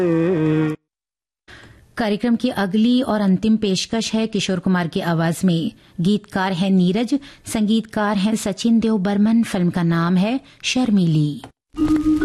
कार्यक्रम की अगली और अंतिम पेशकश है किशोर कुमार की आवाज में। गीतकार है नीरज, संगीतकार है सचिन देव बर्मन। फिल्म का नाम है शर्मीली।